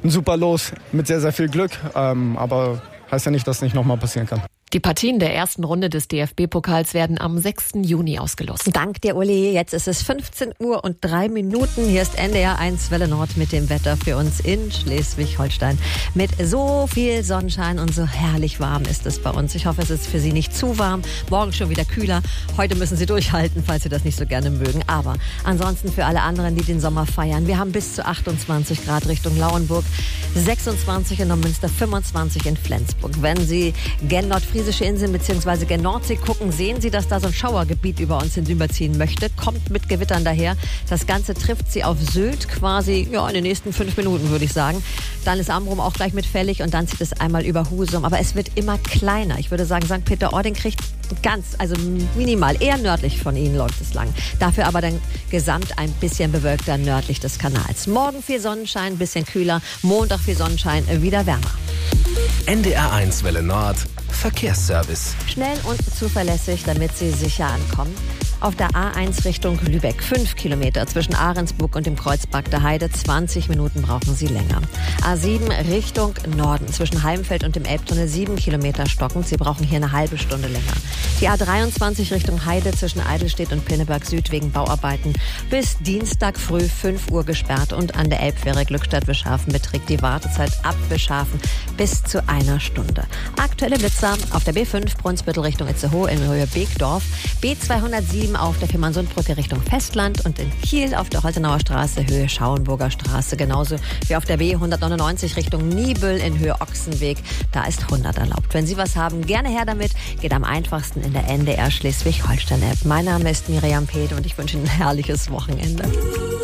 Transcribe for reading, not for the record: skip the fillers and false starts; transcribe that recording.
ein super Los mit sehr, sehr viel Glück. Aber heißt ja nicht, dass es nicht nochmal passieren kann. Die Partien der ersten Runde des DFB-Pokals werden am 6. Juni ausgelost. Dank dir, Uli. Jetzt ist es 15:03. Hier ist NDR 1 Welle Nord mit dem Wetter für uns in Schleswig-Holstein. Mit so viel Sonnenschein und so herrlich warm ist es bei uns. Ich hoffe, es ist für Sie nicht zu warm. Morgen schon wieder kühler. Heute müssen Sie durchhalten, falls Sie das nicht so gerne mögen. Aber ansonsten für alle anderen, die den Sommer feiern. Wir haben bis zu 28 Grad Richtung Lauenburg, 26 in Neumünster, 25 in Flensburg. Wenn Sie gen Nordfriesische Inseln bzw. gen Nordsee gucken, sehen Sie, dass da so ein Schauergebiet über uns hinüberziehen möchte. Kommt mit Gewittern daher. Das Ganze trifft Sie auf Sylt quasi in den nächsten 5 Minuten, würde ich sagen. Dann ist Amrum auch gleich mit fällig und dann zieht es einmal über Husum. Aber es wird immer kleiner. Ich würde sagen, St. Peter-Ording kriegt minimal, eher nördlich von Ihnen läuft es lang. Dafür aber dann gesamt ein bisschen bewölkter nördlich des Kanals. Morgen viel Sonnenschein, ein bisschen kühler. Montag viel Sonnenschein, wieder wärmer. NDR 1 Welle Nord Verkehrsservice. Schnell und zuverlässig, damit Sie sicher ankommen. Auf der A1 Richtung Lübeck 5 Kilometer zwischen Ahrensburg und dem Kreuzberg der Heide. 20 Minuten brauchen Sie länger. A7 Richtung Norden zwischen Heimfeld und dem Elbtunnel 7 Kilometer stockend. Sie brauchen hier eine halbe Stunde länger. Die A23 Richtung Heide zwischen Eidelstedt und Pinneberg Süd wegen Bauarbeiten bis Dienstag früh 5 Uhr gesperrt. Und an der Elbfähre Glückstadt-Wischhafen beträgt die Wartezeit ab Wischhafen bis zu 1 Stunde. Aktuelle Blitzer auf der B5 Brunsbüttel Richtung Itzehoe in Höhe Beekdorf, B207 auf der Fehmarnsundbrücke Richtung Festland und in Kiel auf der Holtenauer Straße Höhe Schauenburger Straße, genauso wie auf der B199 Richtung Niebüll in Höhe Ochsenweg. Da ist 100 erlaubt. Wenn Sie was haben, gerne her damit. Geht am einfachsten in der NDR Schleswig-Holstein-App. Mein Name ist Miriam Pede und ich wünsche Ihnen ein herrliches Wochenende.